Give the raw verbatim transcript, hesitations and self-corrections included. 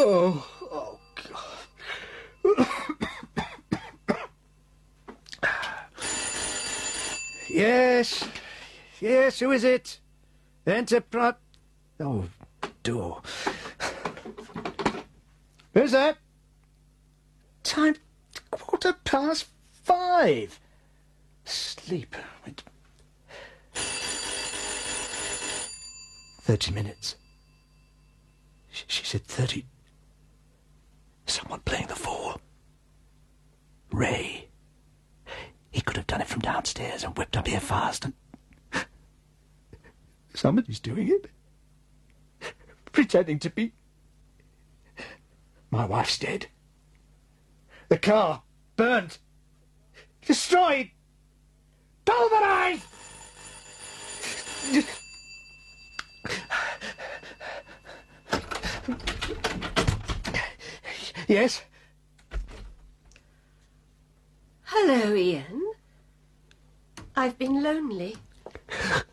Oh, oh, God. Yes, yes, who is it? Enterprise... Oh, door. Who's that? Time... quarter past five. Sleep. Thirty minutes. She, she said thirty... Someone playing the fool. Ray. He could have done it from downstairs and whipped up here fast and... Somebody's doing it. Pretending to be... My wife's dead. The car burnt. Destroyed. Pulverized. Yes? Hello, Ian. I've been lonely.